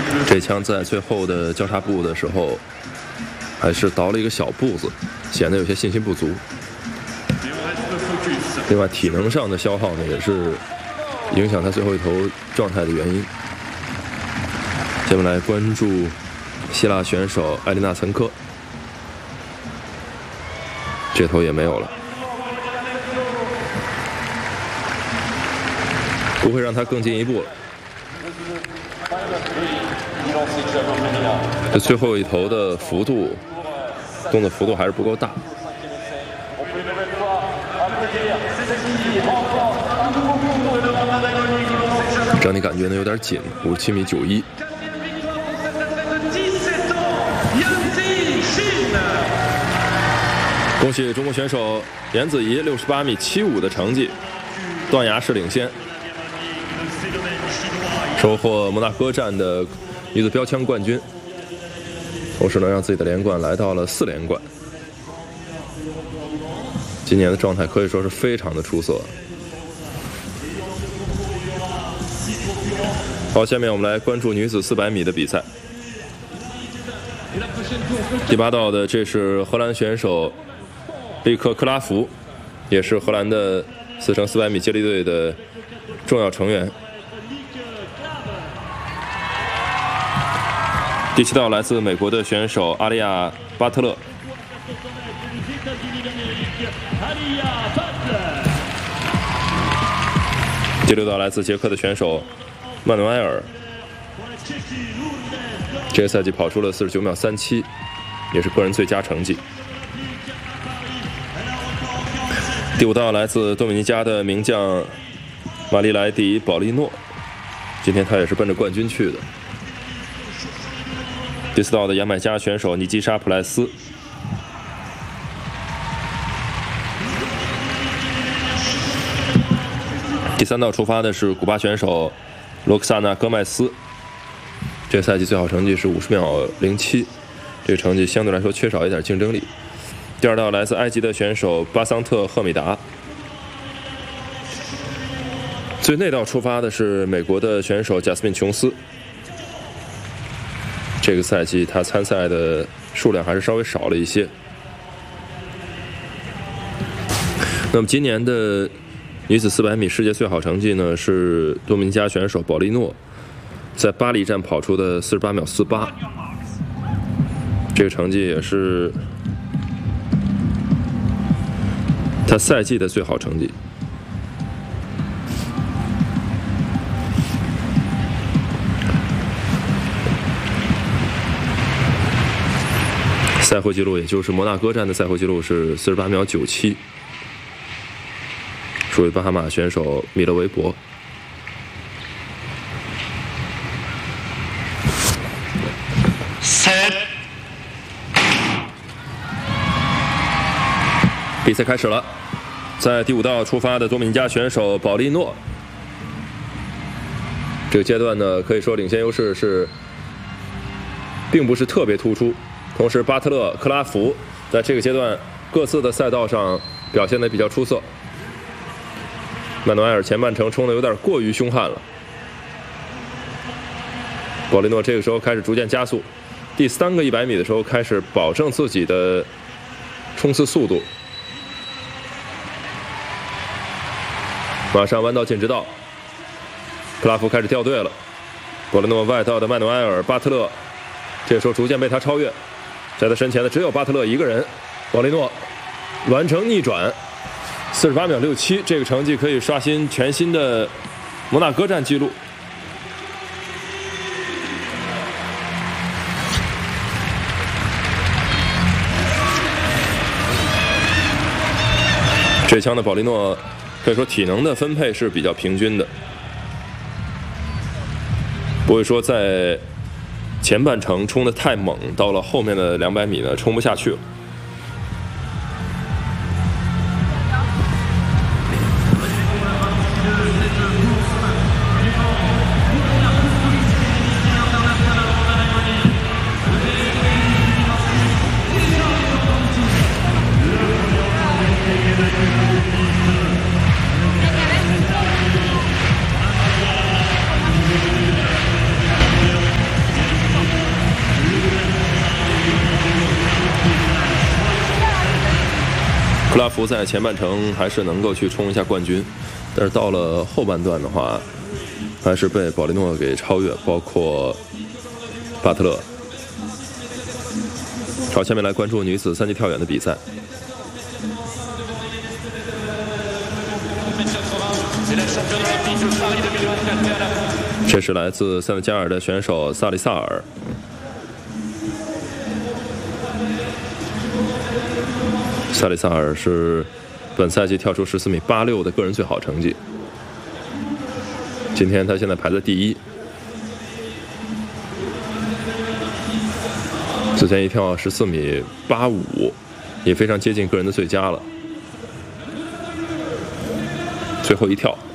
这枪在最后的交叉步的时候，还是倒了一个小步子，显得有些信心不足。另外，体能上的消耗呢，也是影响他最后一头状态的原因。接下来关注希腊选手艾丽娜·岑科，这头也没有了，不会让他更进一步了。这最后一头的幅度，动的幅度还是不够大。整体感觉呢有点紧，57米91。恭喜中国选手颜子怡68米75的成绩，断崖式领先，收获摩纳哥站的女子标枪冠军，同时呢让自己的连冠来到了4连冠。今年的状态可以说是非常的出色。好，下面我们来关注女子400米的比赛。第8道的这是荷兰选手利克克拉福，也是荷兰的4×400米接力队的重要成员。第7道来自美国的选手阿利亚巴特勒。第6道来自捷克的选手曼努埃尔，这个赛季跑出了49秒37，也是个人最佳成绩。第5道来自多米尼加的名将马利莱迪保利诺，今天他也是奔着冠军去的。第4道的牙买加选手尼基沙普莱斯。第3道出发的是古巴选手罗克萨纳·戈麦斯，这个赛季最好成绩是50秒07，这个成绩相对来说缺少一点竞争力。第2道来自埃及的选手巴桑特·赫米达。最内道出发的是美国的选手贾斯敏·琼斯，这个赛季他参赛的数量还是稍微少了一些。那么今年的女子400米世界最好成绩呢，是多米尼加选手保利诺在巴黎站跑出的48秒48，这个成绩也是他赛季的最好成绩。赛会纪录也就是摩纳哥站的赛会纪录是48秒97。属于巴哈马选手米勒维伯。比赛开始了，在第5道出发的多米尼加选手保利诺，这个阶段呢，可以说领先优势是并不是特别突出。同时，巴特勒、克拉福在这个阶段各自的赛道上表现得比较出色。曼努埃尔前半程冲得有点过于凶悍了，保利诺这个时候开始逐渐加速，第3个100米的时候开始保证自己的冲刺速度，马上弯道进直道，克拉夫开始掉队了，保利诺外道的曼努埃尔、巴特勒，这个时候逐渐被他超越，在他身前的只有巴特勒一个人，保利诺完成逆转。48秒67，这个成绩可以刷新全新的摩纳哥站纪录。这枪的保利诺可以说体能的分配是比较平均的，不会说在前半程冲得太猛，到了后面的200米呢冲不下去了。 克拉夫在前半程还是能够去冲一下冠军，但是到了后半段的话，还是被保利诺给超越，包括巴特勒。好，下面来关注女子3级跳远的比赛。这是来自塞内加尔的选手萨利萨尔。萨利萨尔是本赛季跳出14.86米的个人最好成绩。今天他现在排在第1。之前一跳14.85米，也非常接近个人的最佳了。最后一跳。